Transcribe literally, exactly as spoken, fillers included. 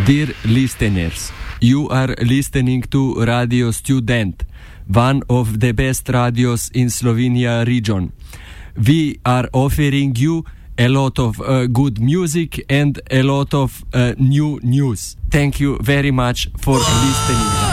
Dear listeners, you are listening to Radio Student, one of the best radios in Slovenia region. We are offering you a lot of uh, good music and a lot of uh, new news. Thank you very much for listening.